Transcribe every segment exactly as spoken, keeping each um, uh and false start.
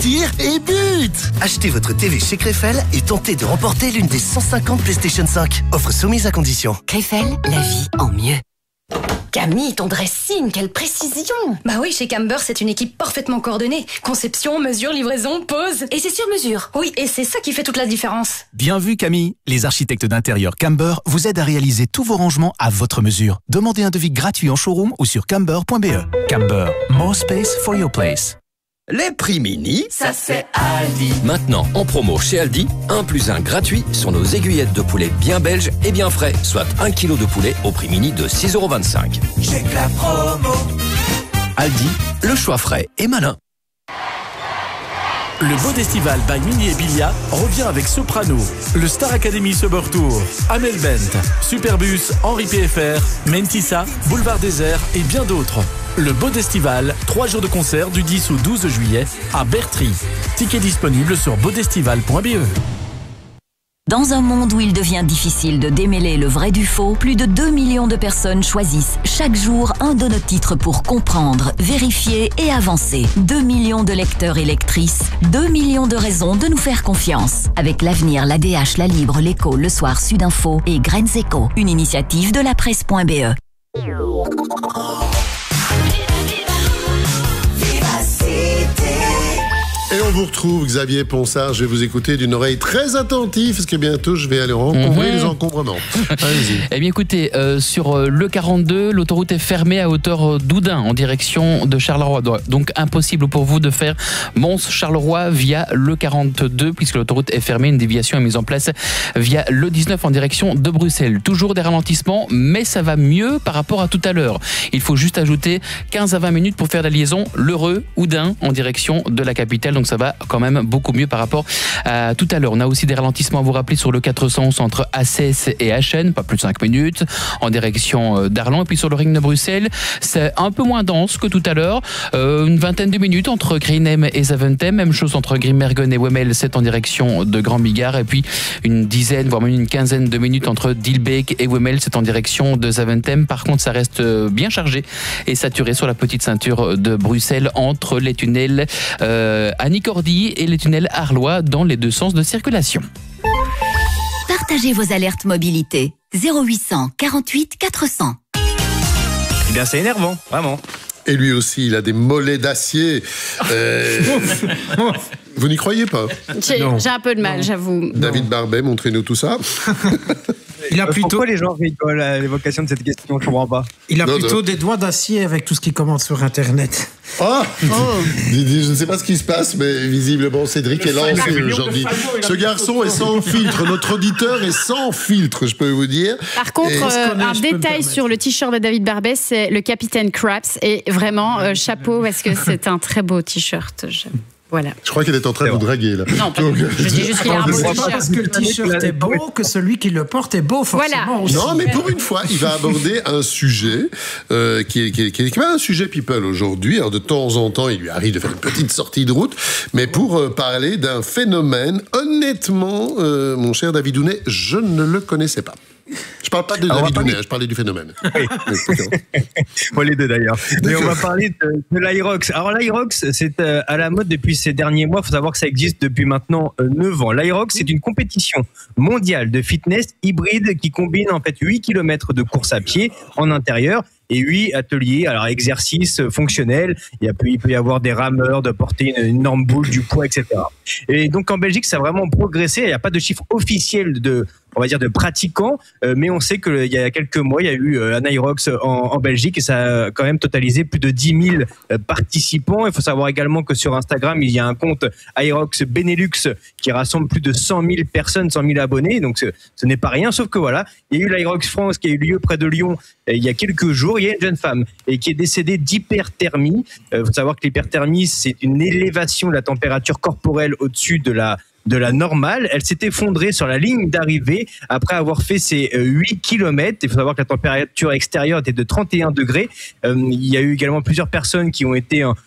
tire et but. Achetez votre T V chez Krefel et tentez de remporter l'une des cent cinquante PlayStation cinq. Offre soumise à condition. Krefel, la vie en mieux. Camille, ton dressing, quelle précision! Bah oui, chez Camber, c'est une équipe parfaitement coordonnée. Conception, mesure, livraison, pose. Et c'est sur mesure. Oui, et c'est ça qui fait toute la différence. Bien vu, Camille. Les architectes d'intérieur Camber vous aident à réaliser tous vos rangements à votre mesure. Demandez un devis gratuit en showroom ou sur camber point b e. Camber, more space for your place. Les prix mini, ça c'est Aldi. Maintenant, en promo chez Aldi, un plus un gratuit sur nos aiguillettes de poulet bien belges et bien frais, soit un kilo de poulet au prix mini de six euros vingt-cinq. J'ai que la promo. Aldi, le choix frais et malin. Le Bodestival by Mini et Bilia revient avec Soprano, le Star Academy Summer Tour, Amel Bent, Superbus, Henri P F R, Mentissa, Boulevard Désert et bien d'autres. Le Bodestival, trois jours de concert du dix au douze juillet à Bertry. Tickets disponibles sur bodestival point b e. Dans un monde où il devient difficile de démêler le vrai du faux, plus de deux millions de personnes choisissent chaque jour un de nos titres pour comprendre, vérifier et avancer. deux millions de lecteurs et lectrices, deux millions de raisons de nous faire confiance. Avec l'Avenir, l'A D H, La Libre, l'Écho, Le Soir, Sud Info et Graines Éco, une initiative de la presse point b e. Et on vous retrouve, Xavier Ponsard. Je vais vous écouter d'une oreille très attentive parce que bientôt je vais aller rencontrer mmh. les encombrements. Allez-y. Eh bien écoutez, euh, sur euh, le quarante-deux, l'autoroute est fermée à hauteur d'Oudin en direction de Charleroi. Donc impossible pour vous de faire Mons-Charleroi via le quarante-deux puisque l'autoroute est fermée. Une déviation est mise en place via le dix-neuf en direction de Bruxelles. Toujours des ralentissements, mais ça va mieux par rapport à tout à l'heure. Il faut juste ajouter quinze à vingt minutes pour faire la liaison L'Heureux-Oudin en direction de la capitale. Donc ça va quand même beaucoup mieux par rapport à tout à l'heure. On a aussi des ralentissements à vous rappeler sur le quatre cent onze entre Assès et Achen, pas plus de cinq minutes, en direction d'Arlon. Et puis sur le ring de Bruxelles, c'est un peu moins dense que tout à l'heure, euh, une vingtaine de minutes entre Greenhem et Zaventem, même chose entre Grimbergen et Wemmel, c'est en direction de Grand Bigard, et puis une dizaine, voire même une quinzaine de minutes entre Dilbeek et Wemmel, c'est en direction de Zaventem. Par contre, ça reste bien chargé et saturé sur la petite ceinture de Bruxelles entre les tunnels euh, Annie-Cordy et les tunnels Arlois dans les deux sens de circulation. Partagez vos alertes mobilité. zéro huit cent quarante-huit quatre cents. Eh bien, c'est énervant, vraiment. Et lui aussi, il a des mollets d'acier. Euh... Vous n'y croyez pas? J'ai, j'ai un peu de mal, non. J'avoue. David Barbet, montrez-nous tout ça. Il a plutôt... Pourquoi les gens rigolent à l'évocation de cette question? Je ne comprends pas. Il a non, plutôt non. des doigts d'acier avec tout ce qu'il commande sur Internet. Oh, oh. Je ne sais pas ce qui se passe, mais visiblement Cédric le est lancé aujourd'hui. Ce garçon est sans filtre. Notre auditeur est sans filtre, je peux vous dire. Par contre, et... euh, un détail sur le t-shirt de David Barbet, c'est le capitaine Krabs. Et vraiment, euh, chapeau, parce que c'est un très beau t-shirt. Je... Voilà. Je crois qu'elle est en train de vous draguer, là. Non, pas Donc, je dis juste qu'il a un beau t-shirt. Parce que le t-shirt est beau, que celui qui le porte est beau, forcément. Voilà. Aussi. Non, mais pour une fois, il va aborder un sujet euh, qui, est, qui, est, qui est quand même un sujet people aujourd'hui. Alors, de temps en temps, il lui arrive de faire une petite sortie de route, mais pour euh, parler d'un phénomène, honnêtement, euh, mon cher David Dounet, je ne le connaissais pas. Je parle pas de Alors David parler... Dounet, je parlais du phénomène. Oui. Moi, les deux d'ailleurs. Mais on va parler de, de l'Irox. Alors l'Irox, c'est euh, à la mode depuis ces derniers mois. Il faut savoir que ça existe depuis maintenant euh, neuf ans. L'Irox, c'est une compétition mondiale de fitness hybride qui combine en fait huit kilomètres de course à pied en intérieur et huit ateliers, alors exercices fonctionnels. Il, y a, il peut y avoir des rameurs, de porter une, une énorme boule, du poids, et cetera. Et donc en Belgique, ça a vraiment progressé. Il n'y a pas de chiffre officiel de, on va dire, de pratiquants, euh, mais on sait qu'il y a quelques mois, il y a eu euh, un Irox en, en Belgique et ça a quand même totalisé plus de dix mille euh, participants. Il faut savoir également que sur Instagram, il y a un compte Irox Benelux qui rassemble plus de cent mille personnes, cent mille abonnés. Donc ce, ce n'est pas rien, sauf que voilà, il y a eu l'Irox France qui a eu lieu près de Lyon euh, il y a quelques jours. Il y a une jeune femme et qui est décédée d'hyperthermie. Il euh, faut savoir que l'hyperthermie, c'est une élévation de la température corporelle au-dessus de la de la normale. Elle s'est effondrée sur la ligne d'arrivée après avoir fait ses huit kilomètres. Il faut savoir que la température extérieure était de trente et un degrés. Euh, il y a eu également plusieurs personnes qui ont été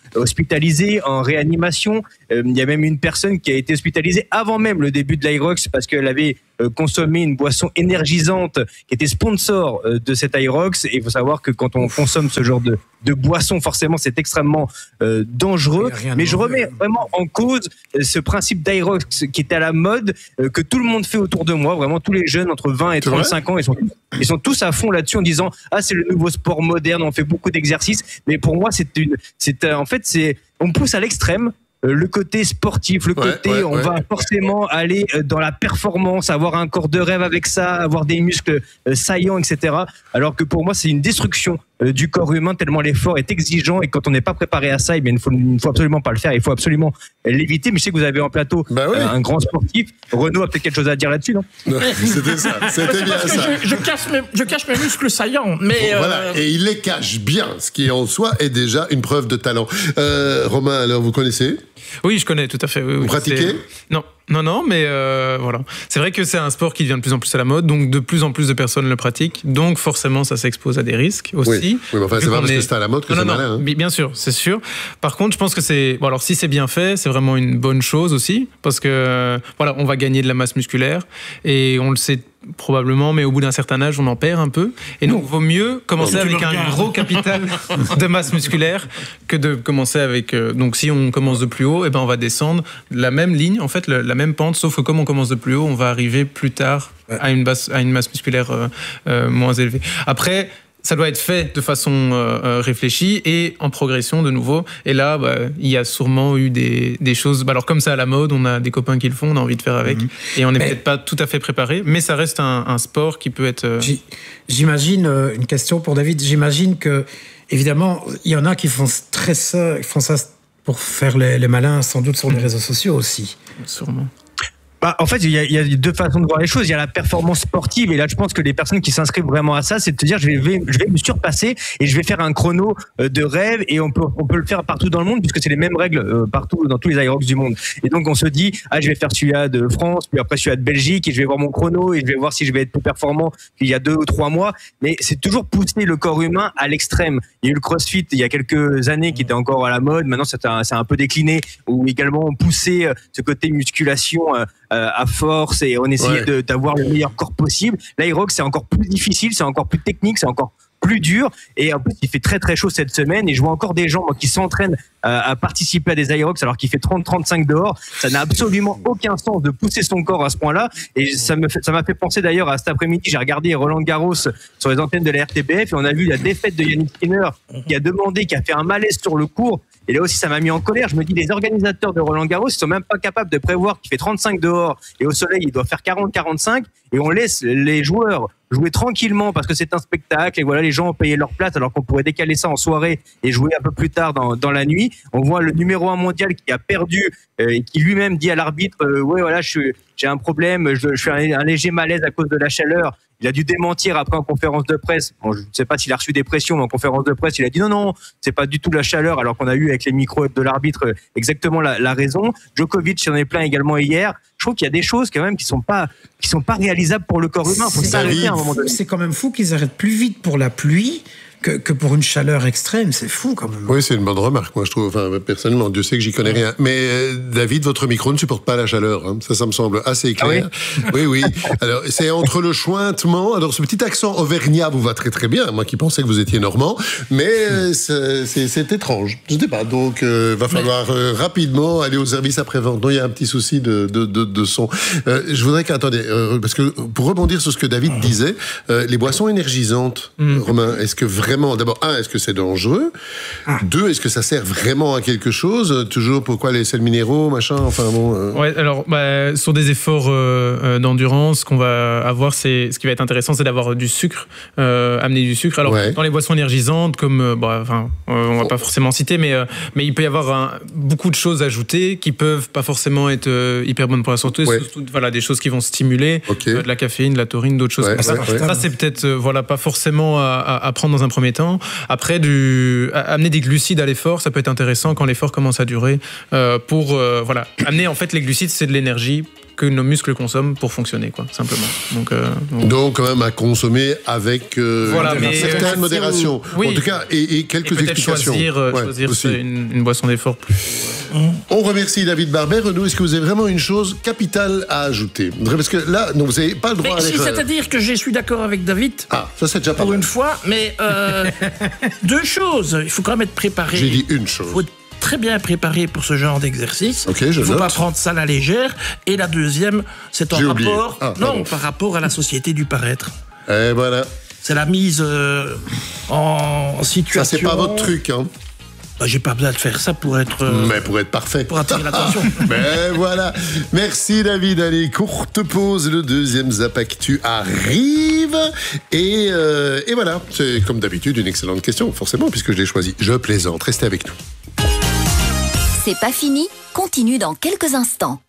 hospitalisés en réanimation. Euh, il y a même une personne qui a été hospitalisée avant même le début de l'Aerox parce qu'elle avait euh, consommé une boisson énergisante qui était sponsor euh, de cette Aerox. Et il faut savoir que quand on consomme ce genre de, de boisson, forcément, c'est extrêmement euh, dangereux. Mais je remets vraiment en cause euh, ce principe d'Aerox qui est à la mode, euh, que tout le monde fait autour de moi. Vraiment, tous les jeunes entre vingt et trente-cinq ans, ils sont, ils sont tous à fond là-dessus en disant « Ah, c'est le nouveau sport moderne, on fait beaucoup d'exercices. » Mais pour moi, c'est une, c'est, euh, en fait, c'est, on pousse à l'extrême. Le côté sportif, le Ouais, côté ouais, on ouais. va forcément aller dans la performance, avoir un corps de rêve avec ça, avoir des muscles euh, saillants, et cetera. Alors que pour moi, c'est une destruction euh, du corps humain tellement l'effort est exigeant et quand on n'est pas préparé à ça, eh bien, il ne faut, il ne faut absolument pas le faire, il faut absolument l'éviter. Mais je sais que vous avez en plateau Bah oui. euh, un grand sportif. Renaud a peut-être quelque chose à dire là-dessus, non? C'était ça, c'était bien Parce que ça. je, je, cache mes, je cache mes muscles saillants, mais... Voilà, euh, et il les cache bien, ce qui en soi est déjà une preuve de talent. Euh, Romain, alors vous connaissez? Oui, je connais tout à fait. Oui, oui. Vous pratiquez? C'est- Non, non, non, mais euh, voilà. C'est vrai que c'est un sport qui devient de plus en plus à la mode, donc de plus en plus de personnes le pratiquent, donc forcément ça s'expose à des risques aussi. Oui, oui mais enfin, Vu c'est pas qu'on parce est- que c'est à la mode que Non, c'est non, malin. non, Hein. bi- bien sûr, c'est sûr. Par contre, je pense que c'est bon. Alors, si c'est bien fait, c'est vraiment une bonne chose aussi, parce que voilà, on va gagner de la masse musculaire et on le sait probablement, mais au bout d'un certain âge, on en perd un peu. Et donc, vaut mieux commencer Oh, tu avec me un regardes. gros capital de masse musculaire que de commencer avec. euh, donc, si on commence de plus haut, et ben, on va descendre la même ligne, en fait, le- la même pente, sauf que comme on commence de plus haut, on va arriver plus tard à une, basse, à une masse musculaire euh, euh, moins élevée. Après, ça doit être fait de façon euh, euh, réfléchie et en progression de nouveau. Et là, bah, il y a sûrement eu des, des choses. Bah, alors, comme ça à la mode, on a des copains qui le font, on a envie de faire avec. Mhm. Et on n'est Mais- peut-être pas tout à fait préparé, mais ça reste un, un sport qui peut être. euh, J- J'imagine, euh, une question pour David, j'imagine que, évidemment, il y en a qui font très ça, qui font ça pour faire les, les malins, sans doute sur les réseaux sociaux aussi. Sûrement. Bah, en fait, il y, a, il y a deux façons de voir les choses. Il y a la performance sportive, et là, je pense que les personnes qui s'inscrivent vraiment à ça, c'est de te dire, je vais, je vais me surpasser et je vais faire un chrono euh, de rêve, et on peut, on peut le faire partout dans le monde puisque c'est les mêmes règles euh, partout dans tous les Aerox du monde. Et donc, on se dit, ah, je vais faire celui-là de France, puis après celui-là de Belgique, et je vais voir mon chrono et je vais voir si je vais être plus performant qu'il y a deux ou trois mois. Mais c'est toujours pousser le corps humain à l'extrême. Il y a eu le CrossFit il y a quelques années qui était encore à la mode. Maintenant, c'est un, c'est un peu décliné, où également on poussait euh, ce côté musculation euh, Euh, à force, et on essayait Ouais. de, d'avoir le meilleur corps possible. L'Aerox, c'est encore plus difficile, c'est encore plus technique, c'est encore plus dur, et en plus il fait très très chaud cette semaine, et je vois encore des gens moi, qui s'entraînent euh, à participer à des Aerox alors qu'il fait trente à trente-cinq dehors. Ça n'a absolument aucun sens de pousser son corps à ce point-là, et ça me fait, ça m'a fait penser d'ailleurs à cet après-midi, j'ai regardé Roland Garros sur les antennes de la R T B F, et on a vu la défaite de Yannick Sinner qui a demandé, qui a fait un malaise sur le court. Et là aussi, ça m'a mis en colère. Je me dis, les organisateurs de Roland Garros, ils sont même pas capables de prévoir qu'il fait trente-cinq dehors et au soleil, il doit faire quarante à quarante-cinq, et on laisse les joueurs jouer tranquillement parce que c'est un spectacle, et voilà, les gens ont payé leur place alors qu'on pourrait décaler ça en soirée et jouer un peu plus tard dans, dans la nuit. On voit le numéro un mondial qui a perdu euh, et qui lui-même dit à l'arbitre, euh, ouais, voilà, je suis, j'ai un problème, je, je fais un, un léger malaise à cause de la chaleur. Il a dû démentir après en conférence de presse. Bon, je ne sais pas s'il a reçu des pressions, mais en conférence de presse, il a dit non, non, c'est pas du tout la chaleur, alors qu'on a eu avec les micros de l'arbitre exactement la, la raison. Djokovic s'en est plaint également hier. Je trouve qu'il y a des choses quand même qui sont pas, qui sont pas réalisables pour le corps humain. Faut C'est- s'arrêter à un moment donné. C'est quand même fou qu'ils arrêtent plus vite pour la pluie que, que pour une chaleur extrême. C'est fou quand même. Oui, c'est une bonne remarque, moi je trouve. Enfin, personnellement, Dieu sait que j'y connais rien. Mais euh, David, votre micro ne supporte pas la chaleur. Hein. Ça, ça me semble assez clair. Ah oui, oui. oui. Alors, c'est entre le chointement. Alors, ce petit accent auvergnat vous va très très bien. Moi qui pensais que vous étiez normand, mais euh, c'est, c'est, c'est étrange. Je ne sais pas. Donc, euh, va falloir euh, rapidement aller au service après-vente. Non, il y a un petit souci de, de, de, de son. Euh, je voudrais qu'attendez, euh, parce que pour rebondir sur ce que David disait, euh, les boissons énergisantes, mm. Romain, est-ce que vraiment Vraiment, d'abord, un, est-ce que c'est dangereux ? ah. Deux, est-ce que ça sert vraiment à quelque chose ? Toujours, pourquoi les sels minéraux, machin, enfin bon... Euh... Ouais, alors, bah, sur des efforts euh, d'endurance, ce qu'on va avoir, c'est, ce qui va être intéressant, c'est d'avoir du sucre, euh, amener du sucre. Alors, ouais. dans les boissons énergisantes, comme, euh, bah, enfin, euh, on va pas forcément citer, mais, euh, mais il peut y avoir un, beaucoup de choses ajoutées qui peuvent pas forcément être euh, hyper bonnes pour la santé, ouais. surtout, voilà, des choses qui vont stimuler, okay. euh, de la caféine, de la taurine, d'autres choses ouais, comme ouais, ça. ouais. Ça, c'est peut-être, euh, voilà, pas forcément à, à, à prendre dans un premier temps. Après, du, amener des glucides à l'effort, ça peut être intéressant quand l'effort commence à durer. Euh, pour euh, voilà, amener en fait les glucides, c'est de l'énergie que nos muscles consomment pour fonctionner, quoi, simplement. Donc, euh, donc... donc quand même à consommer avec euh, voilà, une mais certaine euh, modération. Oui. En tout cas, et, et quelques et peut-être explications. choisir, euh, Ouais, choisir aussi. une, une boisson d'effort plus. On remercie David Barbet. Renaud, est-ce que vous avez vraiment une chose capitale à ajouter? Parce que là, non, vous n'avez pas le droit Mais à si, l'erreur. c'est-à-dire que je suis d'accord avec David. Ah, ça c'est déjà pas Pour mal. une fois, mais euh, deux choses. Il faut quand même être préparé. J'ai dit une chose. Il faut être très bien préparé pour ce genre d'exercice. Ok, je Il ne faut note. pas prendre ça à la légère. Et la deuxième, c'est en J'ai oublié. rapport, Ah, non, pardon. par rapport à la société du paraître. Et voilà. C'est la mise euh, en situation. Ça, c'est pas votre truc, hein. Bah, j'ai pas besoin de faire ça pour être. euh, Mais pour être parfait. Pour attirer l'attention. Mais voilà. Merci David. Allez, courte pause. Le deuxième Zap Actu arrive. Et, euh, et voilà. C'est comme d'habitude une excellente question, forcément, puisque je l'ai choisi. Je plaisante. Restez avec nous. C'est pas fini, continue dans quelques instants.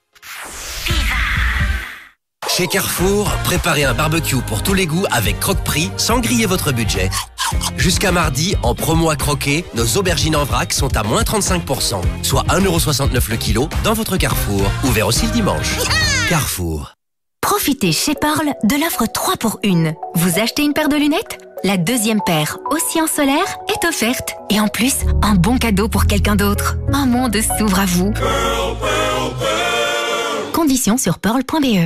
Chez Carrefour, préparez un barbecue pour tous les goûts avec Croque-Prix sans griller votre budget. Jusqu'à mardi, en promo à croquer, nos aubergines en vrac sont à moins trente-cinq pour cent, soit un euro soixante-neuf le kilo dans votre Carrefour. Ouvert aussi le dimanche. Carrefour. Profitez chez Pearl de l'offre trois pour une. Vous achetez une paire de lunettes? La deuxième paire, aussi en solaire, est offerte. Et en plus, un bon cadeau pour quelqu'un d'autre. Un monde s'ouvre à vous. Conditions sur pearl point b e.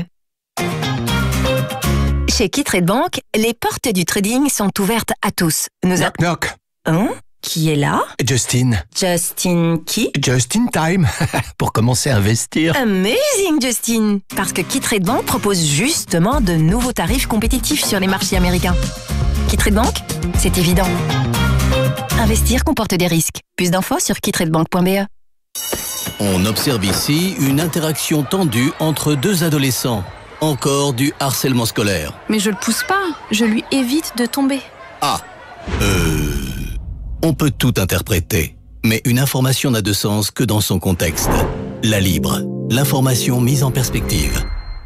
Chez Kitrade Bank, les portes du trading sont ouvertes à tous. Nous Knock knock. Hein? Qui est là? Justin. Justin qui? Just in time. Pour commencer à investir. Amazing, Justin! Parce que Kitrade Bank propose justement de nouveaux tarifs compétitifs sur les marchés américains. Kitrade Bank, c'est évident. Investir comporte des risques. Plus d'infos sur kittradebank point b e. On observe ici une interaction tendue entre deux adolescents. Encore du harcèlement scolaire. Mais je le pousse pas, je lui évite de tomber. Ah, euh... On peut tout interpréter, mais une information n'a de sens que dans son contexte. La Libre, l'information mise en perspective.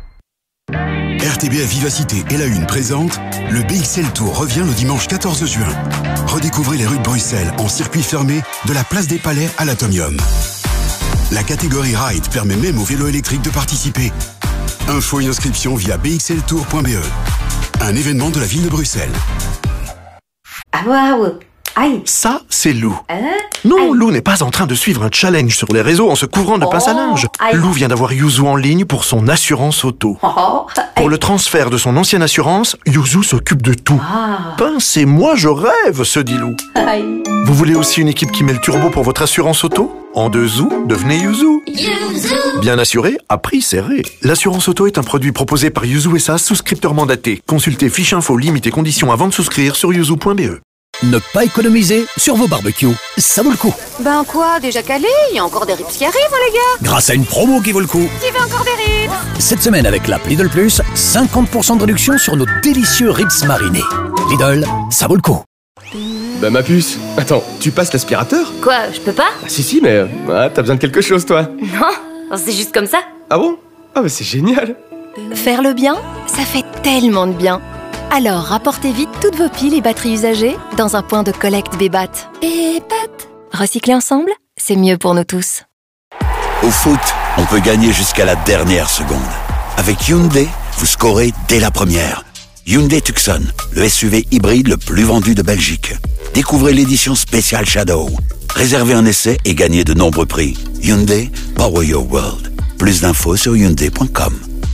R T B F Vivacité et la Une présente le B X L Tour revient le dimanche quatorze juin. Redécouvrez les rues de Bruxelles en circuit fermé de la place des Palais à l'Atomium. La catégorie Ride permet même au vélo électrique de participer. Info et inscription via b x l tour point b e. Un événement de la ville de Bruxelles. Ah waouh! Aïe! Ça, c'est Lou. Hein? Non, Lou n'est pas en train de suivre un challenge sur les réseaux en se couvrant de Oh, pince à linge. aïe. Lou vient d'avoir Yuzu en ligne pour son assurance auto. Oh, Pour le transfert de son ancienne assurance, Yuzu s'occupe de tout. Ah. Pince et moi, je rêve, se dit Lou. aïe. Vous voulez aussi une équipe qui met le turbo pour votre assurance auto? En deux zou, devenez Yuzu. Bien assuré, à prix serré. L'assurance auto est un produit proposé par Yuzu S A, souscripteur mandaté. Consultez fiche info, limite et conditions avant de souscrire sur yuzu point b e. Ne pas économiser sur vos barbecues, ça vaut le coup. Ben quoi, déjà calé? Il y a encore des rips qui arrivent, hein, les gars! Grâce à une promo qui vaut le coup. Qui veut encore des rips? Cette semaine avec l'app Lidl Plus, cinquante pour cent de réduction sur nos délicieux ribs marinés. Lidl, ça vaut le coup. Bah ma puce, attends, tu passes l'aspirateur? Quoi, je peux pas? Ah si si, mais euh, ah, t'as besoin de quelque chose toi. Non, c'est juste comme ça. Ah bon? Ah bah c'est génial. Faire le bien, ça fait tellement de bien. Alors rapportez vite toutes vos piles et batteries usagées dans un point de collecte Bébat. Bébat. Recycler ensemble, c'est mieux pour nous tous. Au foot, on peut gagner jusqu'à la dernière seconde. Avec Hyundai, vous scorez dès la première. Hyundai Tucson, le S U V hybride le plus vendu de Belgique. Découvrez l'édition spéciale Shadow. Réservez un essai et gagnez de nombreux prix. Hyundai, power your world. Plus d'infos sur hyundai point com.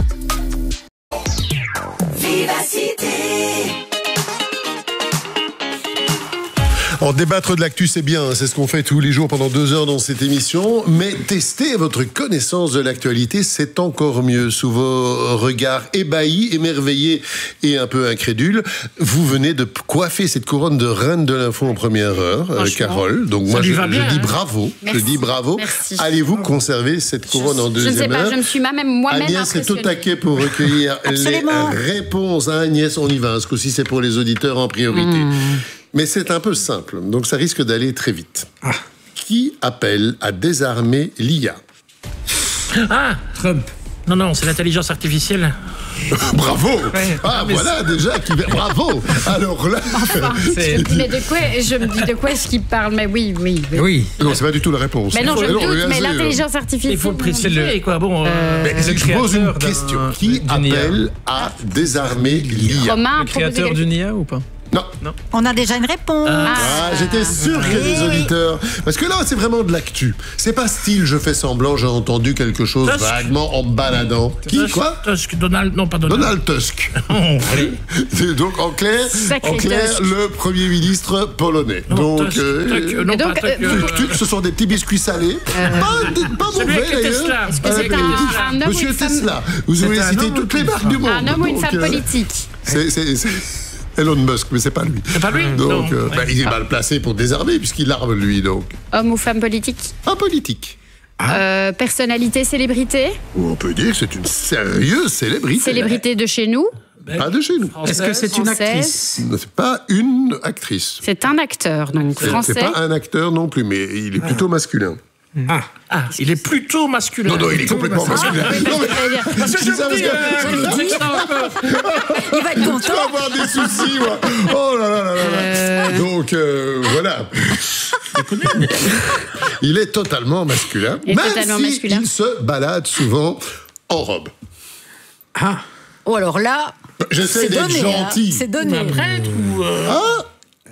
En débattre de l'actu, c'est bien, c'est ce qu'on fait tous les jours pendant deux heures dans cette émission, mais tester votre connaissance de l'actualité, c'est encore mieux. Sous vos regards ébahis, émerveillés et un peu incrédules, vous venez de coiffer cette couronne de reine de l'info en première heure, euh, Carole. Donc ça moi, lui je, va bien, je dis hein. bravo, Merci. je dis bravo. Merci. Allez-vous conserver cette couronne en Je deuxième ne sais pas, heure? je me suis moi-même moi-même Agnès est au impressionnée. taquet pour recueillir les Absolument. réponses. Hein, Agnès, on y va. Ce coup-ci, c'est pour les auditeurs en priorité. Mmh. Mais c'est un peu simple, donc ça risque d'aller très vite. Qui appelle à désarmer l'I A? Ah! Trump. Non, non, c'est l'intelligence artificielle. Bravo. Ah, voilà déjà qui bravo. Alors là, enfin, mais de quoi je me dis de quoi est-ce qu'il parle? Mais oui, oui, oui. Oui. Non, c'est pas du tout la réponse. Mais non, je mais me doute. non, Mais l'intelligence artificielle. Il faut le préciser, quoi. Bon. Euh, mais je pose une question. Qui appelle à désarmer l'I A? Romain, le créateur du N I A ou pas? Non. non. On a déjà une réponse. Ah, ah j'étais sûr qu'il y a des auditeurs. Parce que là, c'est vraiment de l'actu. C'est pas style, je fais semblant, j'ai entendu quelque chose Tusk. vaguement en me baladant. Qui, Tusk, quoi Tusk, Donald, non pas Donald. Donald Tusk. Donc, en clair, Sacré en clair Tusk. le Premier ministre polonais. Non, donc, Tusk, euh, Tusk, non, donc, pas Tusk, euh, euh, Tuc, tuc, ce sont des petits biscuits salés. Euh, Pas, pas celui mauvais, avec le d'ailleurs. Tesla. Est-ce que Un c'est un, apéritif. un homme ou Monsieur une femme? Tesla, vous C'est voulez un citer homme ou toutes les une marques femme du monde. Un homme ou une Donc, femme euh, politique? C'est, c'est, c'est Elon Musk, mais c'est pas lui. C'est pas lui? Donc, Non. euh, bah, il est mal placé pour désarmer puisqu'il arme lui, donc. Homme ou femme politique? Pas politique. Euh, personnalité, célébrité? Ou on peut dire que c'est une sérieuse célébrité. Célébrité de chez nous? Pas de chez nous. Est-ce que c'est une Française. actrice? C'est pas une actrice. C'est un acteur, donc C'est- français. C'est pas un acteur non plus, mais il est plutôt masculin. Ah. Ah, il est plutôt masculin. Non, non, il est complètement masculin. Ah, oui, Non, mais- parce que- Parce que Je je dis ça me dis, parce euh, que- je me dis ça encore. Il va être Tu vas content. avoir des soucis, moi. Oh là là là là là. Euh. Donc, euh, voilà. Il est totalement masculin. Il est même totalement si masculin. il se balade souvent en robe. Ah. Oh, alors là, J'essaie c'est d'être donné. hein. gentil. C'est donné. Un prêtre ou. euh, Ah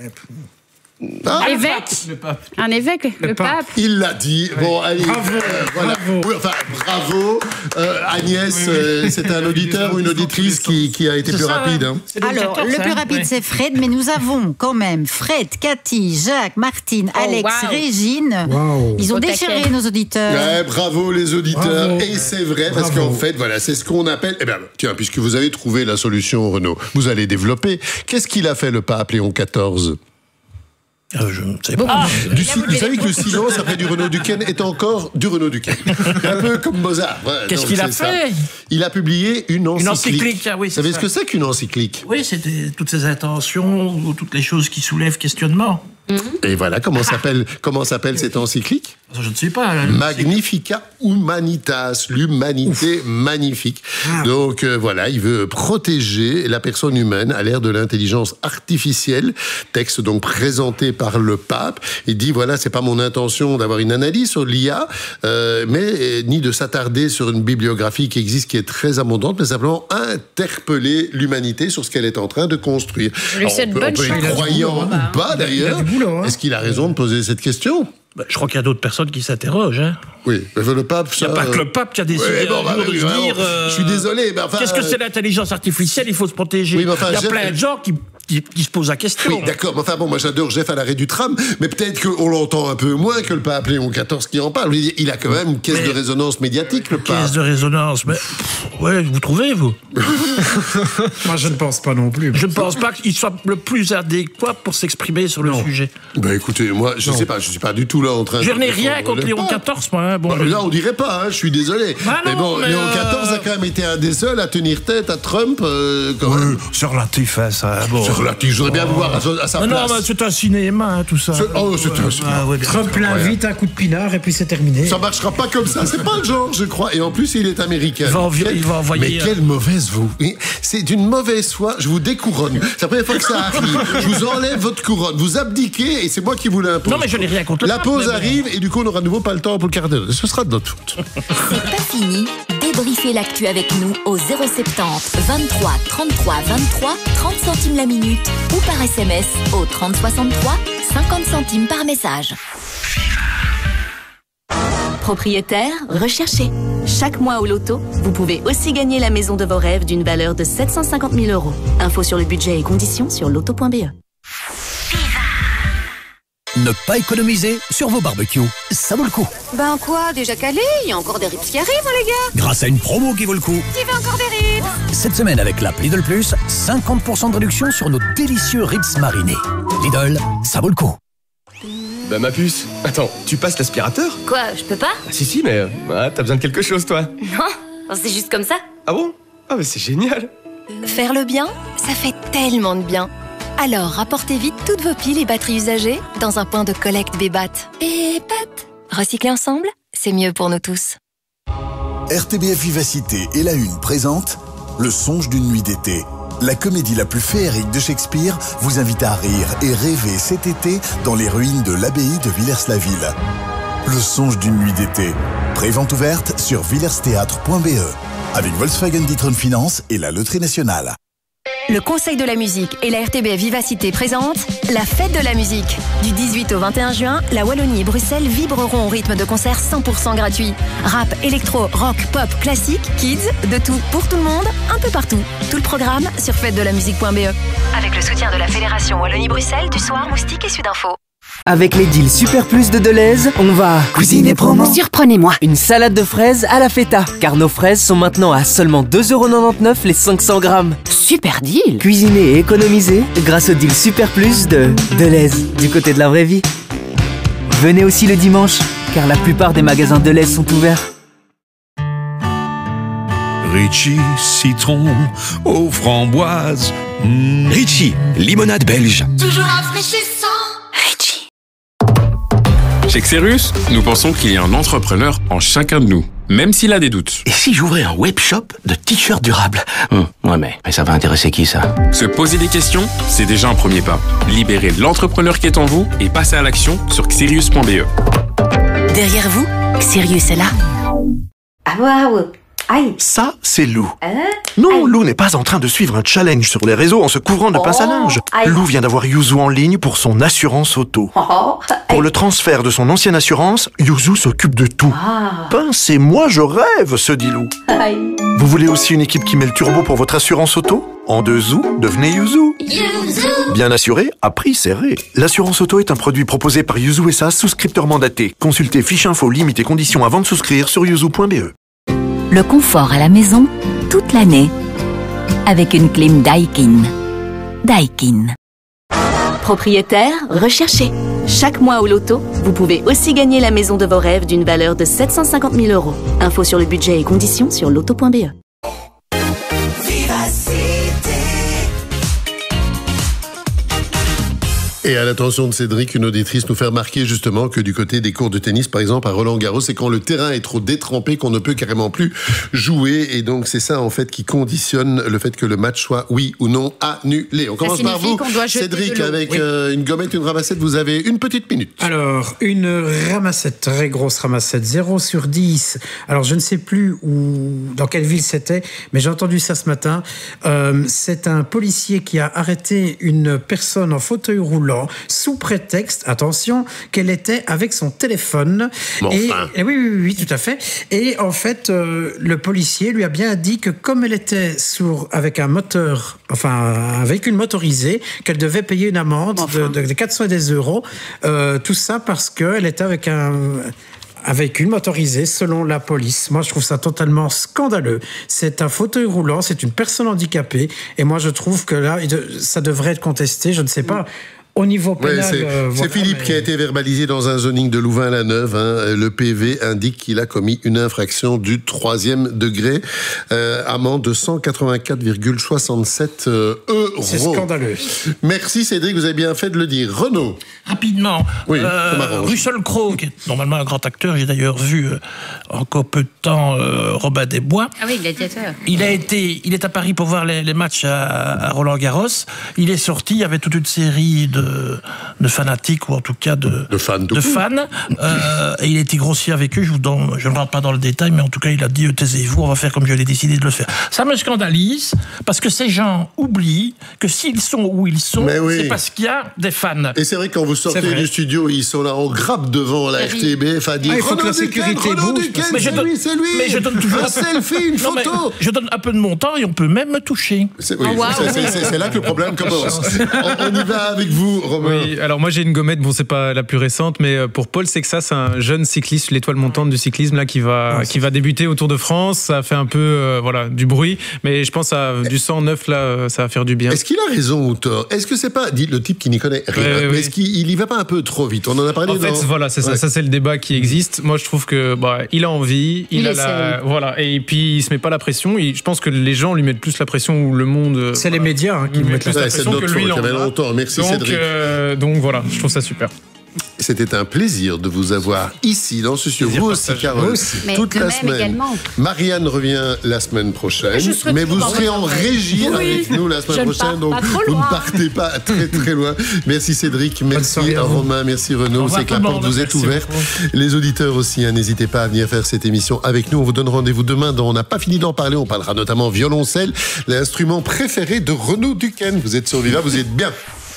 Ah, Évêque? Le pape. Un évêque? Le, pape. pape? il l'a dit. Bon, allez. Bravo, euh, voilà. bravo. Oui, enfin, bravo. Euh, Agnès, euh, c'est un auditeur ou une auditrice qui, qui a été C'est plus ça, rapide. ouais. Hein. C'est donc Alors, quatorze, le plus hein, rapide, ouais. c'est Fred, mais nous avons quand même Fred, Cathy, Jacques, Martine, Oh, Alex, wow. Régine. Waouh. Ils ont Au déchiré taquet. nos auditeurs. Ouais, bravo les auditeurs. Bravo. Et c'est vrai, parce Bravo. qu'en fait, voilà, c'est ce qu'on appelle. Eh bien, tiens, puisque vous avez trouvé la solution, Renaud, vous allez développer. Qu'est-ce qu'il a fait le pape Léon quatorze? Euh, je ne sais pas. Ah, Du là, si- vous vous savez devez que le les silence après du Renaud Duquesne est encore du Renaud Duquesne. Un peu comme Mozart. Ouais, Qu'est-ce donc qu'il a c'est ça. fait? Il a publié une encyclique. Une encyclique, ah oui, Vous c'est savez ça. ce que c'est qu'une encyclique? Oui, c'était toutes ces intentions ou toutes les choses qui soulèvent questionnement. Et voilà, comment s'appelle comment s'appelle cette encyclique? Je ne sais pas. là, Magnifica Humanitas, l'humanité magnifique. Donc euh, voilà, il veut protéger la personne humaine à l'ère de l'intelligence artificielle. Texte donc présenté par le pape. Il dit voilà, c'est pas mon intention d'avoir une analyse sur l'I A, euh, mais euh, ni de s'attarder sur une bibliographie qui existe, qui est très abondante, mais simplement interpeller l'humanité sur ce qu'elle est en train de construire. Je lui Alors, souhaite on peut, bonne on peut chance. être Il a du croyant boulot, hein. ou pas d'ailleurs. Il a du boulot, hein. Est-ce qu'il a raison de poser cette question? Bah, je crois qu'il y a d'autres personnes qui s'interrogent. Hein. Oui, mais le pape, Il n'y a ça, pas que euh, le pape qui a décidé ouais, bon, un bah, jour de oui, se vraiment, dire. euh, je suis désolé, mais enfin, Qu'est-ce que euh, c'est l'intelligence artificielle? Il faut se protéger. Oui, mais enfin, Il y a Jeff- plein de gens qui, qui, qui se posent la question. Oui, d'accord. Mais enfin, bon, moi, j'adore Jeff à l'arrêt du tram, mais peut-être qu'on l'entend un peu moins que le pape Léon quatorze qui en parle. Il il a quand même une caisse Mais- de résonance médiatique, le pape. Caisse de résonance. Mais, pff, ouais, vous trouvez, vous? Moi, je ne pense pas non plus. Je ne pense pas qu'il soit le plus adéquat pour s'exprimer sur le sujet. Ben écoutez, moi, je sais pas, je suis pas du tout là en train de. Je n'ai rien défendre contre le Léon pape. quatorze, moi. Hein. Bon, Bah, je- là, on dirait pas, hein, je suis désolé. Bah mais non, bon, mais Léon euh, quatorze a quand même été un des seuls à tenir tête à Trump. Euh, quand même. C'est relatif, hein, ça. Bon. C'est relatif, je voudrais bien vous voir à, sa- à sa Non, non, place. mais c'est un cinéma, hein, tout ça. C'est- oh, c'est un cinéma. Ah, ouais, bien Trump sûr. l'invite, un coup de pinard et puis c'est terminé. Ça marchera pas comme ça, c'est pas le genre, je crois. Et en plus, il est américain. Il va envi- Quel- il va envoyer, Mais euh, quelle mauvaise vous. C'est d'une mauvaise foi, je vous découronne. C'est la première fois que ça arrive. Je vous enlève votre couronne, vous abdiquez et c'est moi qui vous l'impose. Non, mais je n'ai rien contre le La pape, pause mais bon. arrive et du coup, on n'aura de nouveau pas le temps pour le quart d'heure. Ce sera de notre faute. C'est pas fini. Débriefez l'actu avec nous au zéro soixante-dix vingt-trois trente-trois vingt-trois, trente centimes la minute ou par S M S au trente soixante-trois, cinquante centimes par message. Propriétaire, recherché. Chaque mois au loto, vous pouvez aussi gagner la maison de vos rêves d'une valeur de sept cent cinquante mille euros. Info sur le budget et conditions sur loto point b e. Ne pas économiser sur vos barbecues, ça vaut le coup. Ben quoi, déjà calé? Il y a encore des ribs qui arrivent, hein, les gars. Grâce à une promo qui vaut le coup. Qui veut encore des ribs? Cette semaine avec l'app Lidl Plus, cinquante pour cent de réduction sur nos délicieux ribs marinés. Lidl, ça vaut le coup. Bah ma puce, attends, tu passes l'aspirateur? Quoi, je peux pas? Ah si si, mais euh, ouais, t'as besoin de quelque chose toi. Non, c'est juste comme ça. Ah bon? Ah mais c'est génial. Faire le bien, ça fait tellement de bien. Alors, rapportez vite toutes vos piles et batteries usagées dans un point de collecte Bébat. Bébat. Recycler ensemble, c'est mieux pour nous tous. R T B F Vivacité et La Une présente Le songe d'une nuit d'été. La comédie la plus féerique de Shakespeare vous invite à rire et rêver cet été dans les ruines de l'abbaye de Villers-la-Ville. Le songe d'une nuit d'été. Prévente ouverte sur villersthéâtre point b e avec Volkswagen D'Ieteren Finance et la Loterie Nationale. Le Conseil de la musique et la R T B F Vivacité présentent la fête de la musique. Du dix-huit au vingt et un juin, la Wallonie et Bruxelles vibreront au rythme de concerts cent pour cent gratuits. Rap, électro, rock, pop, classique, kids, de tout pour tout le monde, un peu partout. Tout le programme sur fête de la musique point b e. Avec le soutien de la Fédération Wallonie-Bruxelles, du Soir, Moustique et Sudinfo. Avec les deals Super Plus de Deleuze, on va cuisiner promo. Surprenez-moi. Une salade de fraises à la feta, car nos fraises sont maintenant à seulement deux euros quatre-vingt-dix-neuf les cinq cents grammes. Super deal. Cuisiner et économiser grâce au deal Super Plus de Deleuze, du côté de la vraie vie. Venez aussi le dimanche, car la plupart des magasins Deleuze sont ouverts. Ritchie, citron aux framboises. Mmh. Ritchie, limonade belge. Toujours rafraîchissant. Chez Xerus, nous pensons qu'il y a un entrepreneur en chacun de nous, même s'il a des doutes. Et si j'ouvrais un webshop de t-shirts durables? hum, Ouais, mais, mais ça va intéresser qui, ça? Se poser des questions, c'est déjà un premier pas. Libérez l'entrepreneur qui est en vous et passez à l'action sur xerius point b e. Derrière vous, Sirius est là. Ah waouh. Aïe. Ça, c'est Lou. Hein? Non, Lou n'est pas en train de suivre un challenge sur les réseaux en se couvrant de Oh, pince à linge. aïe. Lou vient d'avoir Yuzu en ligne pour son assurance auto. Oh, Pour le transfert de son ancienne assurance, Yuzu s'occupe de tout. Ah. Pince et moi, je rêve, se dit Lou. Aïe. Vous voulez aussi une équipe qui met le turbo pour votre assurance auto? En deux ou, devenez Yuzu. Yuzu. Bien assuré, à prix serré. L'assurance auto est un produit proposé par Yuzu S A, souscripteur mandaté. Consultez fiche info, limite et conditions avant de souscrire sur yuzu point b e. Le confort à la maison, toute l'année, avec une clim Daikin. Daikin. Propriétaire, recherché. Chaque mois au loto, vous pouvez aussi gagner la maison de vos rêves d'une valeur de sept cent cinquante mille euros. Info sur le budget et conditions sur loto point b e. Et à l'attention de Cédric, une auditrice nous fait remarquer justement que du côté des cours de tennis, par exemple, à Roland-Garros, c'est quand le terrain est trop détrempé qu'on ne peut carrément plus jouer. Et donc, c'est ça, en fait, qui conditionne le fait que le match soit, oui ou non, annulé. On commence par vous, Cédric, avec oui. euh, une gommette, une ramassette. Vous avez une petite minute. Alors, une ramassette, très grosse ramassette, zéro sur dix. Alors, je ne sais plus où, dans quelle ville c'était, mais j'ai entendu ça ce matin. Euh, c'est un policier qui a arrêté une personne en fauteuil roulant sous prétexte, attention, qu'elle était avec son téléphone. Bon, et, enfin. et oui, oui, oui, tout à fait. Et en fait, euh, le policier lui a bien dit que comme elle était sur, avec un moteur, enfin un véhicule motorisé, qu'elle devait payer une amende enfin. de, de, de quatre cent dix euros. Euh, tout ça parce qu'elle était avec un... un véhicule motorisé, selon la police. Moi, je trouve ça totalement scandaleux. C'est un fauteuil roulant, c'est une personne handicapée, et moi, je trouve que là, ça devrait être contesté. Je ne sais pas. Au niveau pénal, ouais, c'est, euh, c'est voilà, Philippe mais... qui a été verbalisé dans un zoning de Louvain-la-Neuve. Hein. Le P V indique qu'il a commis une infraction du troisième degré. Euh, amende de cent quatre-vingt-quatre virgule soixante-sept euh, euros. C'est scandaleux. Merci Cédric, vous avez bien fait de le dire. Renaud. Rapidement. Oui, euh, Russell Crowe, qui est normalement un grand acteur, j'ai d'ailleurs vu euh, encore peu de temps euh, Robin des Bois. Ah oui, gladiateur. Il a été, il est à Paris pour voir les, les matchs à, à Roland-Garros. Il est sorti, il y avait toute une série de De, de fanatiques, ou en tout cas de, de fans. De fans euh, et il a été grossier avec eux. Je, vous donne, je ne rentre pas dans le détail, mais en tout cas, il a dit taisez-vous, on va faire comme je l'ai décidé de le faire. Ça me scandalise parce que ces gens oublient que s'ils sont où ils sont, oui. c'est parce qu'il y a des fans. Et c'est vrai, quand vous sortez du studio, ils sont là, on grappe devant la R T B. Enfin, dire, ah, il faut que la sécurité bouge. Mais c'est lui, c'est lui. Mais je donne toujours un selfie, une non, photo. Je donne un peu de mon temps et on peut même me toucher. C'est, oui, oh, wow. c'est, c'est, c'est, c'est là que le problème commence. on, on y va avec vous. Romain. Oui, alors moi j'ai une gommette, bon c'est pas la plus récente, mais pour Paul Sexas, c'est un jeune cycliste, l'étoile montante du cyclisme là qui va ouais, qui va débuter au Tour de France. Ça a fait un peu euh, voilà du bruit, mais je pense à du sang neuf là, ça va faire du bien. Est-ce qu'il a raison ou tort? Est-ce que c'est pas dit le type qui n'y connaît rien, ouais, mais oui. est-ce qu'il il y va pas un peu trop vite? On en a parlé. En fait, dans... voilà, c'est ouais. ça, ça c'est le débat qui existe. Moi je trouve que bah il a envie, il, il a la, voilà, et puis il se met pas la pression. Il, je pense que les gens lui mettent plus la pression ou le monde. C'est voilà, les médias hein, qui mettent plus ouais, la pression que lui. Il y avait longtemps. Merci donc, Cédric. Euh, donc voilà, je trouve ça super. c'était un plaisir de vous avoir ici dans ce studio. Vous aussi, Carole, Mais toute de la même semaine. également. Marianne revient la semaine prochaine, Je serai mais vous toujours serez en en régie Oui. avec nous la Je semaine ne prochaine, pars donc pas trop vous ne loin. partez pas très très loin. Merci Cédric, merci soirée à vous. Romain, merci Renaud. Au revoir C'est que la tout le porte monde. vous est Merci ouverte. Les auditeurs aussi, hein, n'hésitez pas à venir faire cette émission avec nous. On vous donne rendez-vous demain. Dans, on n'a pas fini d'en parler. On parlera notamment violoncelle, l'instrument préféré de Renaud Duquesne. Vous êtes sur Viva, vous êtes bien.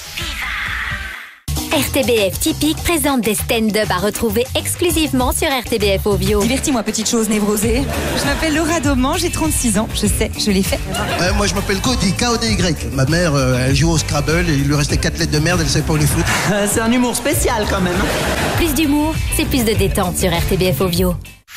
R T B F Typique présente des stand-up à retrouver exclusivement sur R T B F Audio. Divertis-moi, petite chose névrosée. Je m'appelle Laura Dauman, j'ai trente-six ans. Je sais, je l'ai fait. Euh, moi, je m'appelle Cody, K O D Y. Ma mère, euh, elle joue au Scrabble et il lui restait quatre lettres de merde, elle savait pas où les foutre. C'est un humour spécial quand même. Plus d'humour, c'est plus de détente sur R T B F Audio.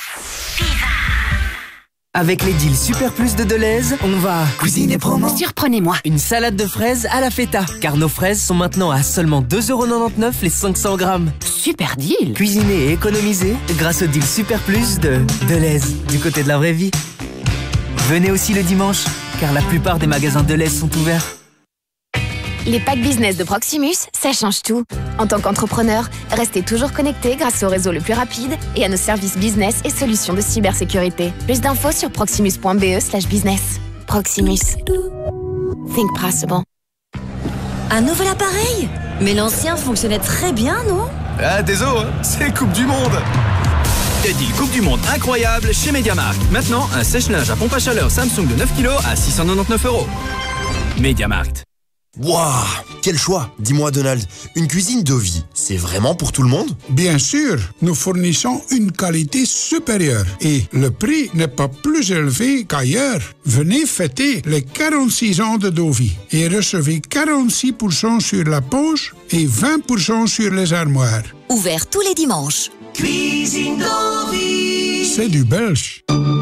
Avec les deals Super Plus de Deleuze, on va cuisiner promo. Surprenez-moi. Une salade de fraises à la feta, car nos fraises sont maintenant à seulement deux euros quatre-vingt-dix-neuf les cinq cents grammes. Super deal. Cuisiner et économiser grâce au deal Super Plus de Deleuze, du côté de la vraie vie. Venez aussi le dimanche, car la plupart des magasins Deleuze sont ouverts. Les packs business de Proximus, ça change tout. En tant qu'entrepreneur, restez toujours connecté grâce au réseau le plus rapide et à nos services business et solutions de cybersécurité. Plus d'infos sur proximus.be slash business. Proximus. Think possible. Un nouvel appareil? Mais l'ancien fonctionnait très bien, non? Ah, désolé, hein, c'est Coupe du Monde. Des deals Coupe du Monde incroyable chez MediaMarkt. Maintenant, un sèche-linge à pompe à chaleur Samsung de neuf kilos à six cent quatre-vingt-dix-neuf euros. MediaMarkt. Waouh, quel choix! Dis-moi Donald, une cuisine de vie, c'est vraiment pour tout le monde? Bien sûr, nous fournissons une qualité supérieure et le prix n'est pas plus élevé qu'ailleurs. Venez fêter les quarante-six ans de Dovi et recevez quarante-six pour cent sur la poche et vingt pour cent sur les armoires. Ouvert tous les dimanches. Cuisine Dovi, c'est du belge.